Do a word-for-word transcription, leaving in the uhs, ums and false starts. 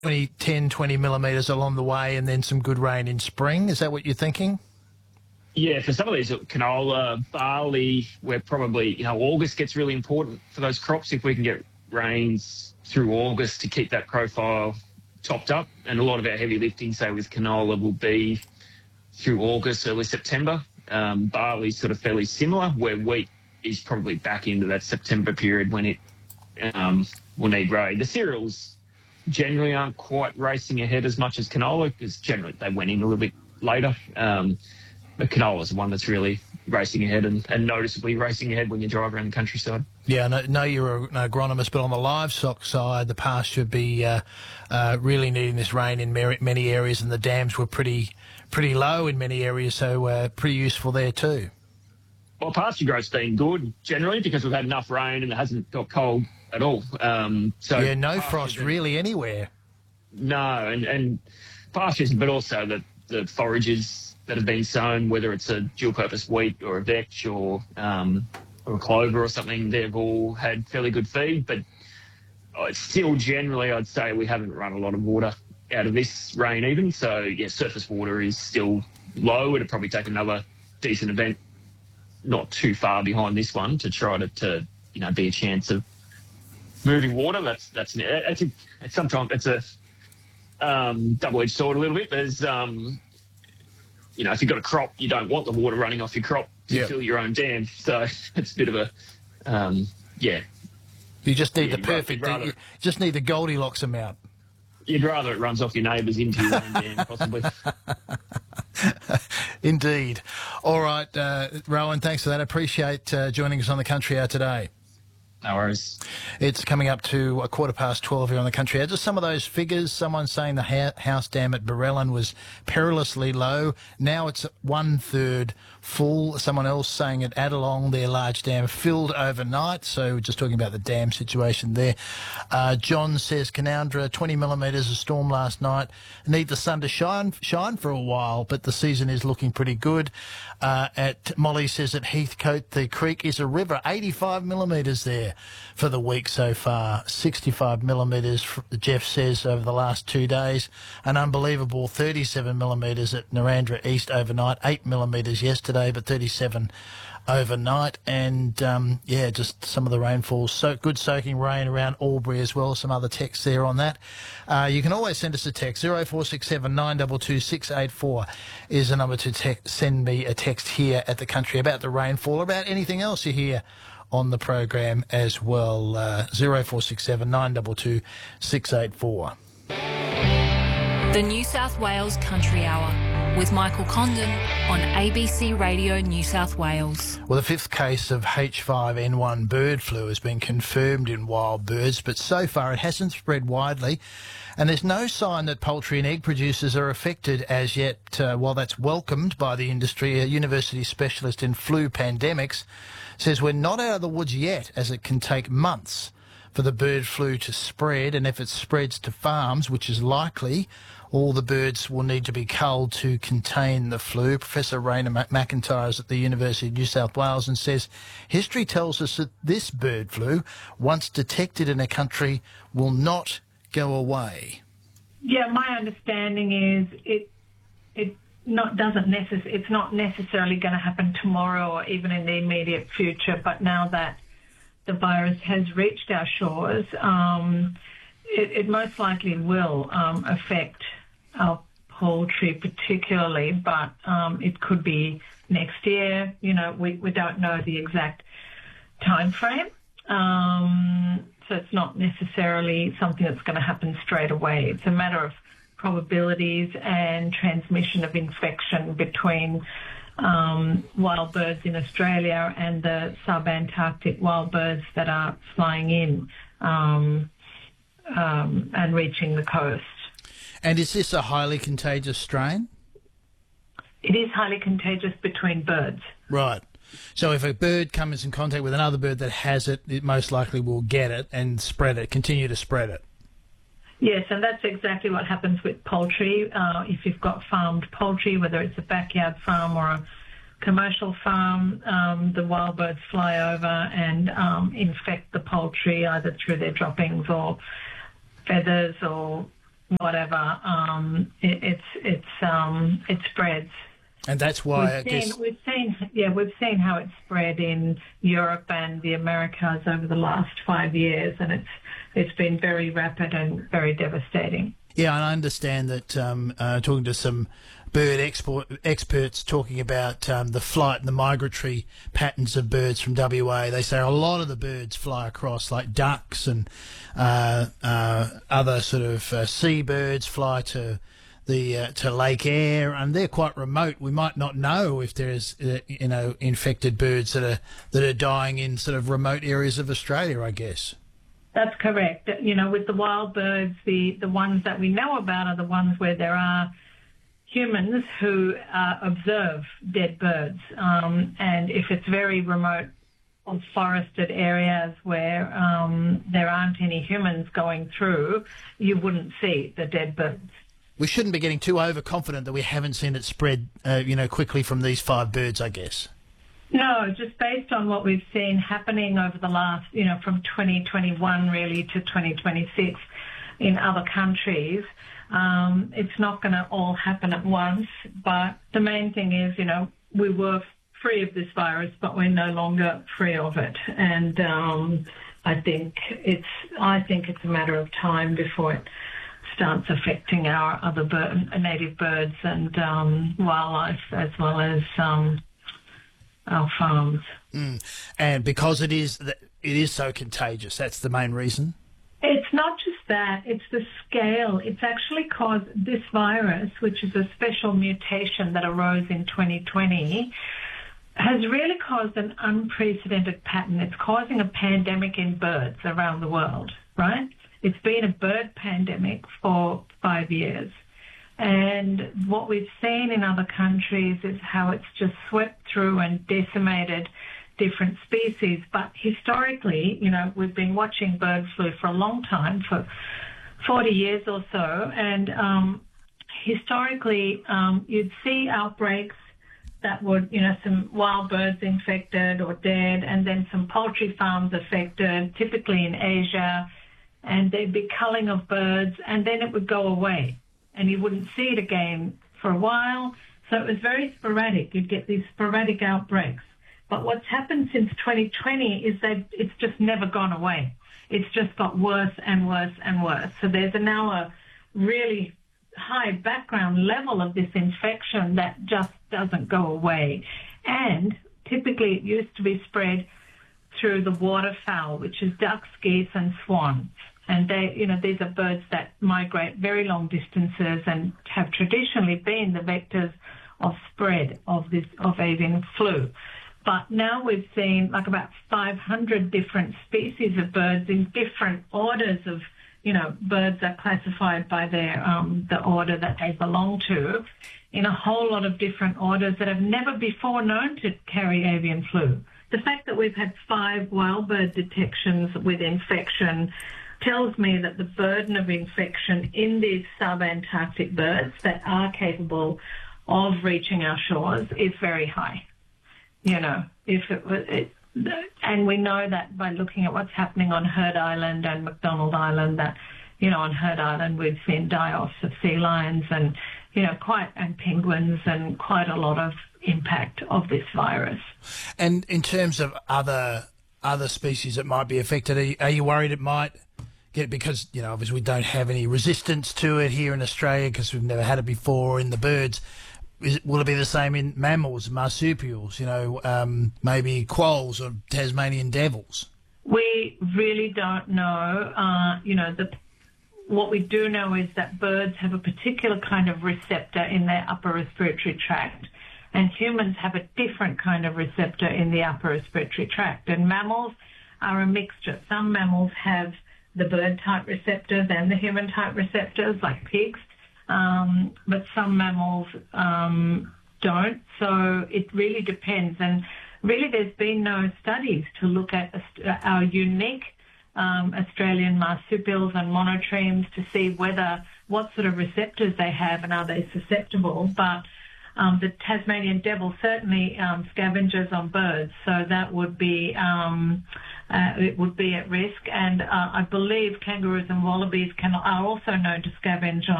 twenty, ten, twenty millimetres along the way and then some good rain in spring. Is that what you're thinking? Yeah, for some of these, canola, barley, we're probably, you know, August gets really important for those crops. If we can get rains through August to keep that profile topped up, and a lot of our heavy lifting, say with canola, will be through August, early September. Um, barley's sort of fairly similar, where wheat is probably back into that September period when it um, will need rain. The cereals generally aren't quite racing ahead as much as canola, because generally they went in a little bit later. Um, but canola is the one that's really racing ahead and, and noticeably racing ahead when you drive around the countryside. Yeah, I know, know you're an agronomist, but on the livestock side, the pasture be uh, uh, really needing this rain in many areas, and the dams were pretty pretty low in many areas, so uh, pretty useful there too. Well, pasture growth's been good generally because we've had enough rain and it hasn't got cold at all. Um, so yeah, no frost really anywhere. No, and, and pastures, but also the, the forages that have been sown, whether it's a dual-purpose wheat or a vetch or um, or a clover or something, they've all had fairly good feed. But uh, still, generally, I'd say we haven't run a lot of water out of this rain even. So, yeah, surface water is still low. It'd probably take another decent event not too far behind this one to try to, to you know, be a chance of moving water. That's that's it's, a, it's sometimes it's a um, double-edged sword a little bit. There's um, you know, if you've got a crop, you don't want the water running off your crop to yep. fill your own dam. So it's a bit of a um, yeah. You just need yeah, the perfect. Rather, you just need the Goldilocks amount. You'd rather it runs off your neighbours into your own dam, possibly. Indeed. All right, uh, Rowan, thanks for that. I appreciate uh, joining us on the Country Hour today. No worries. It's coming up to a quarter past twelve here on the Country Hour. Just some of those figures. Someone saying the ha- house dam at Barellan was perilously low. Now it's one third full. Someone else saying at Adelong their large dam filled overnight. So we're just talking about the dam situation there. Uh, John says Canowindra, twenty millimetres of storm last night. Need the sun to shine shine for a while, but the season is looking pretty good. Uh, at Molly says at Heathcote the creek is a river. eighty-five millimetres there for the week so far. sixty-five millimetres, Jeff says, over the last two days. An unbelievable thirty-seven millimetres at Narrandera East overnight. eight millimetres yesterday, but thirty-seven overnight. And, um, yeah, just some of the rainfall. So good soaking rain around Albury as well. Some other texts there on that. Uh, you can always send us a text. zero four six seven nine two two six eight four is the number to te- send me a text here at the Country about the rainfall, about anything else you hear on the program as well. uh, zero four six seven nine two two six eight four. The New South Wales Country Hour with Michael Condon on A B C Radio New South Wales. Well, the fifth case of H five N one bird flu has been confirmed in wild birds, but so far it hasn't spread widely, and there's no sign that poultry and egg producers are affected as yet. Uh, while that's welcomed by the industry, a university specialist in flu pandemics says we're not out of the woods yet, as it can take months for the bird flu to spread, and if it spreads to farms, which is likely, all the birds will need to be culled to contain the flu. Professor Raina McIntyre is at the University of New South Wales and says history tells us that this bird flu, once detected in a country, will not go away. Yeah, my understanding is it it not doesn't necess- it's not necessarily going to happen tomorrow or even in the immediate future, but now that the virus has reached our shores, um, it, it most likely will um, affect our poultry particularly, but um, it could be next year. You know, we, we don't know the exact time frame, um, so it's not necessarily something that's going to happen straight away. It's a matter of probabilities and transmission of infection between um, wild birds in Australia and the sub-Antarctic wild birds that are flying in um, um, and reaching the coast. And is this a highly contagious strain? It is highly contagious between birds. Right. So if a bird comes in contact with another bird that has it, it most likely will get it and spread it, continue to spread it. Yes, and that's exactly what happens with poultry. Uh, if you've got farmed poultry, whether it's a backyard farm or a commercial farm, um, the wild birds fly over and um, infect the poultry either through their droppings or feathers or whatever, um, it, it's it's um, it spreads. And that's why we've I seen, guess we've seen, yeah, we've seen how it's spread in Europe and the Americas over the last five years, and it's it's been very rapid and very devastating. Yeah, and I understand that um, uh, talking to some bird export experts talking about um, the flight and the migratory patterns of birds from W A, they say a lot of the birds fly across, like ducks and uh, uh, other sort of uh, seabirds fly to the uh, to Lake Eyre, and they're quite remote. We might not know if there's uh, you know infected birds that are that are dying in sort of remote areas of Australia, I guess. That's correct. You know, with the wild birds, the, the ones that we know about are the ones where there are humans who uh, observe dead birds. Um, and if it's very remote or forested areas where um, there aren't any humans going through, you wouldn't see the dead birds. We shouldn't be getting too overconfident that we haven't seen it spread, uh, you know, quickly from these five birds, I guess. No, just based on what we've seen happening over the last, you know, from twenty twenty-one really to twenty twenty-six in other countries, um, it's not going to all happen at once. But the main thing is, you know, we were free of this virus, but we're no longer free of it. And um, I think it's, I think it's a matter of time before it starts affecting our other bird, native birds and um, wildlife, as well as um, our farms. Mm. And because it is it is so contagious, that's the main reason? It's not just that, it's the scale. It's actually caused this virus, which is a special mutation that arose in twenty twenty, has really caused an unprecedented pattern. It's causing a pandemic in birds around the world, right? It's been a bird pandemic for five years. And what we've seen in other countries is how it's just swept through and decimated different species. But historically, you know, we've been watching bird flu for a long time, for forty years or so. And um, historically, um, you'd see outbreaks that would, you know, some wild birds infected or dead, and then some poultry farms affected, typically in Asia, and there'd be culling of birds, and then it would go away. And you wouldn't see it again for a while. So it was very sporadic. You'd get these sporadic outbreaks. But what's happened since twenty twenty is that it's just never gone away. It's just got worse and worse and worse. So there's now a really high background level of this infection that just doesn't go away. And typically it used to be spread through the waterfowl, which is ducks, geese, and swans. And they, you know, these are birds that migrate very long distances and have traditionally been the vectors of spread of this of avian flu. But now we've seen like about five hundred different species of birds in different orders of, you know, birds are classified by their um, the order that they belong to, in a whole lot of different orders that have never before known to carry avian flu. The fact that we've had five wild bird detections with infection tells me that the burden of infection in these subantarctic birds that are capable of reaching our shores is very high. You know, if it was, it, and we know that by looking at what's happening on Heard Island and McDonald Island, that, you know, on Heard Island we've seen die-offs of sea lions and, you know, quite, and penguins, and quite a lot of impact of this virus. And in terms of other other species that might be affected, are you, are you worried it might get, because, you know, obviously we don't have any resistance to it here in Australia because we've never had it before in the birds. Is it, will it be the same in mammals, marsupials, you know, um, maybe quolls or Tasmanian devils? We really don't know. Uh, you know, the, what we do know is that birds have a particular kind of receptor in their upper respiratory tract, and humans have a different kind of receptor in the upper respiratory tract. And mammals are a mixture. Some mammals have the bird-type receptor than the human-type receptors, like pigs. Um, but some mammals um, don't, so it really depends. And really there's been no studies to look at our unique um, Australian marsupials and monotremes to see whether, what sort of receptors they have and are they susceptible. But Um, the Tasmanian devil certainly um, scavenges on birds, so that would be um, uh, it would be at risk. And uh, I believe kangaroos and wallabies can are also known to scavenge on